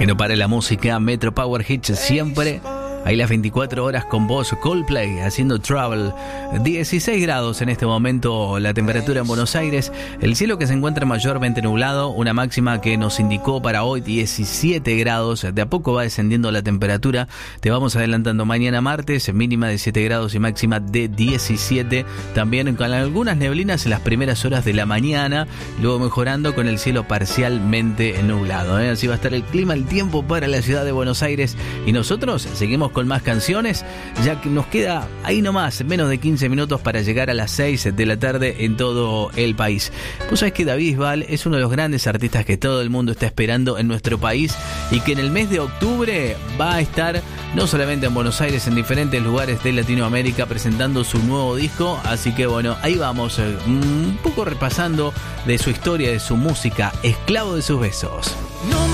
Que no pare la música, Metro Power Hits siempre. Ahí las 24 horas con vos, Coldplay, haciendo Travel. 16 grados en este momento la temperatura en Buenos Aires. El cielo que se encuentra mayormente nublado. Una máxima que nos indicó para hoy 17 grados. De a poco va descendiendo la temperatura. Te vamos adelantando mañana martes, mínima de 7 grados y máxima de 17. También con algunas neblinas en las primeras horas de la mañana. Luego mejorando con el cielo parcialmente nublado. Así va a estar el clima, el tiempo para la ciudad de Buenos Aires. Y nosotros seguimos con más canciones, ya que nos queda ahí nomás menos de 15 minutos para llegar a las 6 de la tarde en todo el país. Vos sabés que David Bisbal es uno de los grandes artistas que todo el mundo está esperando en nuestro país y que en el mes de octubre va a estar no solamente en Buenos Aires, en diferentes lugares de Latinoamérica presentando su nuevo disco. Así que bueno, ahí vamos un poco repasando de su historia, de su música, Esclavo de sus besos.